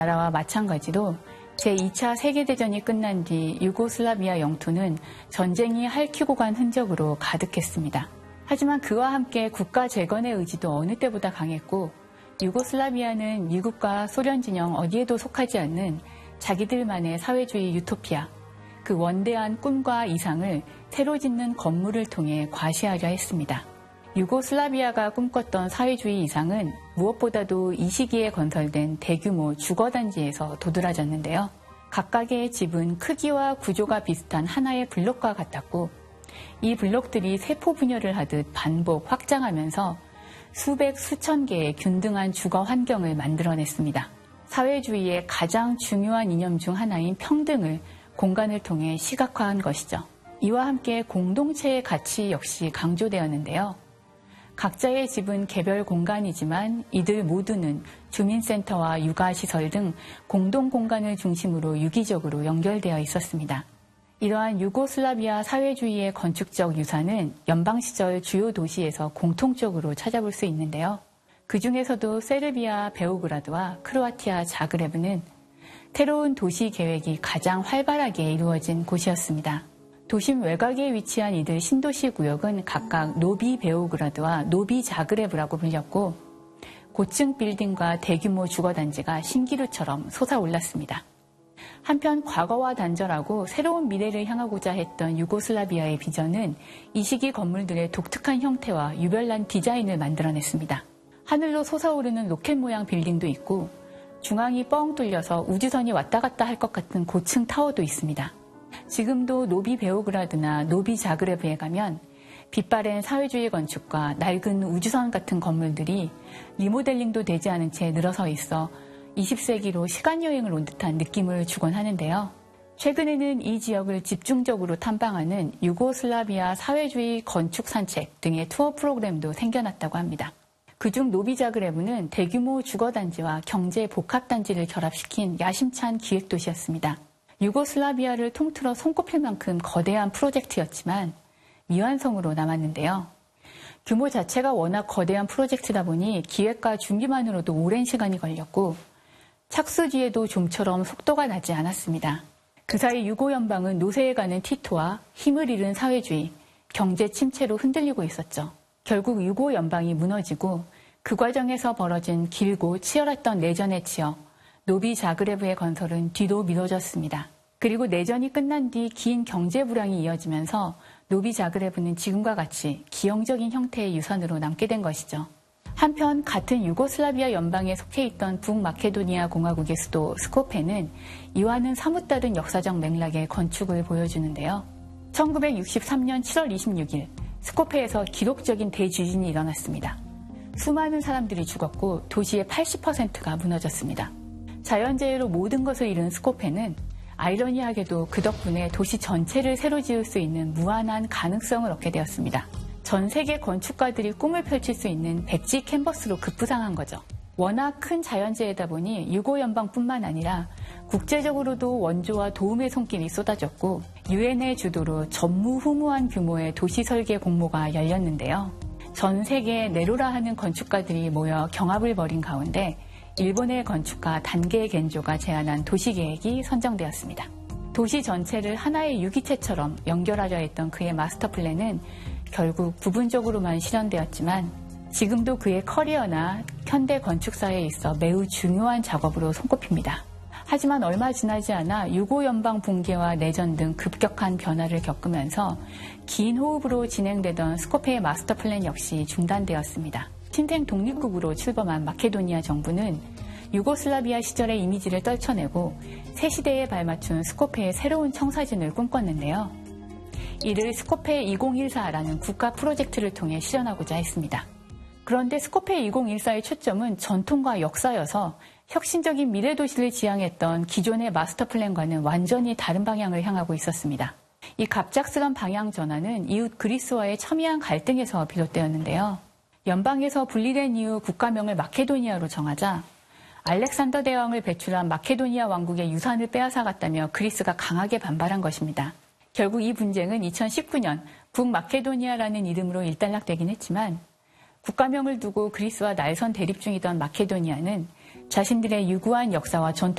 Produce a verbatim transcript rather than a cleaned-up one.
나라와 마찬가지로 제이 차 세계대전이 끝난 뒤 유고슬라비아 영토는 전쟁이 핥히고 간 흔적으로 가득했습니다. 하지만 그와 함께 국가 재건의 의지도 어느 때보다 강했고 유고슬라비아는 미국과 소련 진영 어디에도 속하지 않는 자기들만의 사회주의 유토피아, 그 원대한 꿈과 이상을 새로 짓는 건물을 통해 과시하려 했습니다. 유고슬라비아가 꿈꿨던 사회주의 이상은 무엇보다도 이 시기에 건설된 대규모 주거단지에서 도드라졌는데요. 각각의 집은 크기와 구조가 비슷한 하나의 블록과 같았고 이 블록들이 세포 분열을 하듯 반복 확장하면서 수백 수천 개의 균등한 주거 환경을 만들어냈습니다. 사회주의의 가장 중요한 이념 중 하나인 평등을 공간을 통해 시각화한 것이죠. 이와 함께 공동체의 가치 역시 강조되었는데요. 각자의 집은 개별 공간이지만 이들 모두는 주민센터와 육아시설 등 공동공간을 중심으로 유기적으로 연결되어 있었습니다. 이러한 유고슬라비아 사회주의의 건축적 유산은 연방시절 주요 도시에서 공통적으로 찾아볼 수 있는데요. 그 중에서도 세르비아 베오그라드와 크로아티아 자그레브는 새로운 도시 계획이 가장 활발하게 이루어진 곳이었습니다. 도심 외곽에 위치한 이들 신도시 구역은 각각 노비 베오그라드와 노비 자그레브라고 불렸고 고층 빌딩과 대규모 주거단지가 신기루처럼 솟아올랐습니다. 한편 과거와 단절하고 새로운 미래를 향하고자 했던 유고슬라비아의 비전은 이 시기 건물들의 독특한 형태와 유별난 디자인을 만들어냈습니다. 하늘로 솟아오르는 로켓 모양 빌딩도 있고 중앙이 뻥 뚫려서 우주선이 왔다 갔다 할 것 같은 고층 타워도 있습니다. 지금도 노비 베오그라드나 노비 자그레브에 가면 빛바랜 사회주의 건축과 낡은 우주선 같은 건물들이 리모델링도 되지 않은 채 늘어서 있어 이십 세기로 시간여행을 온 듯한 느낌을 주곤 하는데요. 최근에는 이 지역을 집중적으로 탐방하는 유고슬라비아 사회주의 건축 산책 등의 투어 프로그램도 생겨났다고 합니다. 그중 노비 자그레브는 대규모 주거단지와 경제 복합단지를 결합시킨 야심찬 기획도시였습니다. 유고슬라비아를 통틀어 손꼽힐 만큼 거대한 프로젝트였지만 미완성으로 남았는데요. 규모 자체가 워낙 거대한 프로젝트다 보니 기획과 준비만으로도 오랜 시간이 걸렸고 착수 뒤에도 좀처럼 속도가 나지 않았습니다. 그 사이 유고 연방은 노세에 가는 티토와 힘을 잃은 사회주의, 경제 침체로 흔들리고 있었죠. 결국 유고 연방이 무너지고 그 과정에서 벌어진 길고 치열했던 내전에 치여 노비 자그레브의 건설은 뒤로 미뤄졌습니다. 그리고 내전이 끝난 뒤 긴 경제 불황이 이어지면서 노비 자그레브는 지금과 같이 기형적인 형태의 유산으로 남게 된 것이죠. 한편 같은 유고슬라비아 연방에 속해 있던 북마케도니아 공화국의 수도 스코페는 이와는 사뭇 다른 역사적 맥락의 건축을 보여주는데요. 천구백육십삼 년 칠월 이십육일 스코페에서 기록적인 대지진이 일어났습니다. 수많은 사람들이 죽었고 도시의 팔십 퍼센트가 무너졌습니다. 자연재해로 모든 것을 잃은 스코페는 아이러니하게도 그 덕분에 도시 전체를 새로 지을 수 있는 무한한 가능성을 얻게 되었습니다. 전 세계 건축가들이 꿈을 펼칠 수 있는 백지 캔버스로 급부상한 거죠. 워낙 큰 자연재해다 보니 유고 연방뿐만 아니라 국제적으로도 원조와 도움의 손길이 쏟아졌고 유엔의 주도로 전무후무한 규모의 도시 설계 공모가 열렸는데요. 전 세계 네로라 하는 건축가들이 모여 경합을 벌인 가운데 일본의 건축가 단계 겐조가 제안한 도시계획이 선정되었습니다. 도시 전체를 하나의 유기체처럼 연결하려 했던 그의 마스터 플랜은 결국 부분적으로만 실현되었지만 지금도 그의 커리어나 현대 건축사에 있어 매우 중요한 작업으로 손꼽힙니다. 하지만 얼마 지나지 않아 유고 연방 붕괴와 내전 등 급격한 변화를 겪으면서 긴 호흡으로 진행되던 스코페의 마스터 플랜 역시 중단되었습니다. 신생 독립국으로 출범한 마케도니아 정부는 유고슬라비아 시절의 이미지를 떨쳐내고 새 시대에 발맞춘 스코페의 새로운 청사진을 꿈꿨는데요. 이를 스코페 이천십사라는 국가 프로젝트를 통해 실현하고자 했습니다. 그런데 스코페 이천십사의 초점은 전통과 역사여서 혁신적인 미래 도시를 지향했던 기존의 마스터 플랜과는 완전히 다른 방향을 향하고 있었습니다. 이 갑작스런 방향 전환은 이웃 그리스와의 첨예한 갈등에서 비롯되었는데요. 연방에서 분리된 이후 국가명을 마케도니아로 정하자 알렉산더 대왕을 배출한 마케도니아 왕국의 유산을 빼앗아갔다며 그리스가 강하게 반발한 것입니다. 결국 이 분쟁은 이천십구 년 북마케도니아라는 이름으로 일단락되긴 했지만 국가명을 두고 그리스와 날선 대립 중이던 마케도니아는 자신들의 유구한 역사와 전통